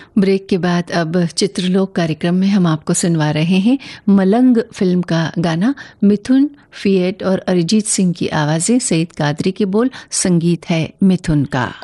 Break के बाद अब चित्रलोक कार्यक्रम में हम आपको सुनवा रहे हैं मलंग फिल्म का गाना। मिथुन फिएट और अरिजीत सिंह की आवाज़ें, सईद कादरी के बोल, संगीत है मिथुन का।